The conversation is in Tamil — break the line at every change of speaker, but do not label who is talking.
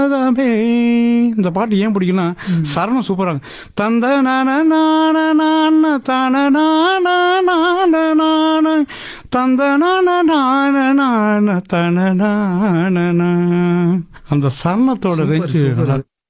அதாமே. இந்த பாட்டு ஏன் பிடிக்கும்னா சரணம் சூப்பரா இருக்கு. தந்த நான நான நான தான நான நான நான தந்த நான நான நான தன நான. அந்த சரணத்தோட
சூப்பர்,
ரேஞ்சு
சூப்பர்.